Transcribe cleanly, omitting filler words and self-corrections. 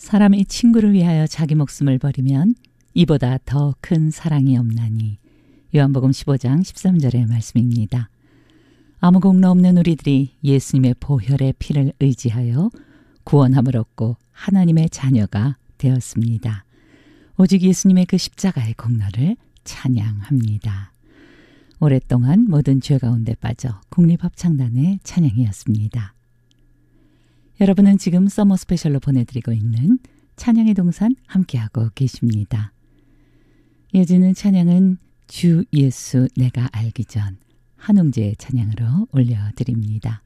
사람이 친구를 위하여 자기 목숨을 버리면 이보다 더 큰 사랑이 없나니. 요한복음 15장 13절의 말씀입니다. 아무 공로 없는 우리들이 예수님의 보혈의 피를 의지하여 구원함을 얻고 하나님의 자녀가 되었습니다. 오직 예수님의 그 십자가의 공로를 찬양합니다. 오랫동안 모든 죄 가운데 빠져 국립합창단의 찬양이었습니다. 여러분은 지금 서머 스페셜로 보내드리고 있는 찬양의 동산 함께하고 계십니다. 이어지는 찬양은 주 예수 내가 알기 전 한웅재의 찬양으로 올려드립니다.